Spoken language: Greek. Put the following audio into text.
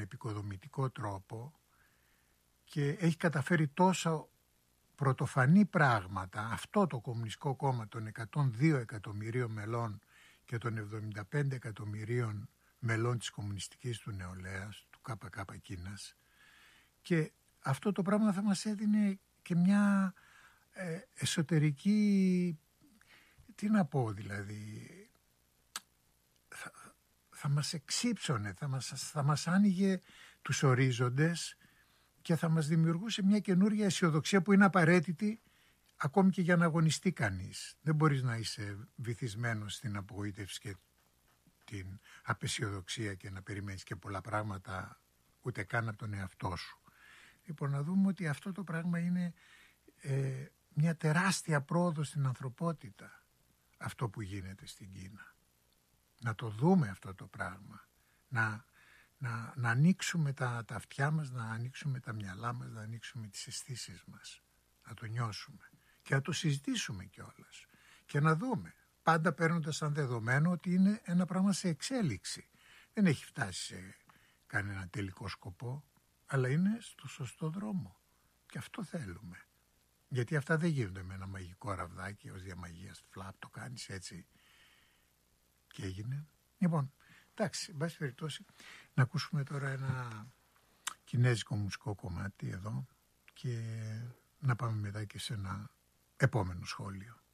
επικοδομητικό τρόπο και έχει καταφέρει τόσο πρωτοφανή πράγματα, αυτό το Κομμουνιστικό Κόμμα των 102 εκατομμυρίων μελών και των 75 εκατομμυρίων μελών της κομμουνιστικής του νεολαίας, του ΚΚ Κίνας, και αυτό το πράγμα θα μας έδινε και μια εσωτερική, τι να πω δηλαδή, θα μας εξύψωνε, θα μας άνοιγε τους ορίζοντες και θα μας δημιουργούσε μια καινούργια αισιοδοξία που είναι απαραίτητη ακόμη και για να αγωνιστεί κανείς. Δεν μπορείς να είσαι βυθισμένος στην απογοήτευση και την απαισιοδοξία και να περιμένεις και πολλά πράγματα ούτε καν από τον εαυτό σου. Λοιπόν, να δούμε ότι αυτό το πράγμα είναι μια τεράστια πρόοδο στην ανθρωπότητα, αυτό που γίνεται στην Κίνα. Να το δούμε αυτό το πράγμα, να ανοίξουμε τα αυτιά μας, να ανοίξουμε τα μυαλά μας, να ανοίξουμε τις αισθήσεις μας, να το νιώσουμε και να το συζητήσουμε κιόλας και να δούμε, πάντα παίρνοντας σαν δεδομένο ότι είναι ένα πράγμα σε εξέλιξη. Δεν έχει φτάσει σε κανένα τελικό σκοπό, αλλά είναι στο σωστό δρόμο και αυτό θέλουμε. Γιατί αυτά δεν γίνονται με ένα μαγικό ραβδάκι ως διαμαγείας, φλαπ, το κάνεις έτσι και έγινε. Λοιπόν, εντάξει, εν πάση περιπτώσει, να ακούσουμε τώρα ένα κινέζικο μουσικό κομμάτι εδώ και να πάμε μετά και σε ένα επόμενο σχόλιο.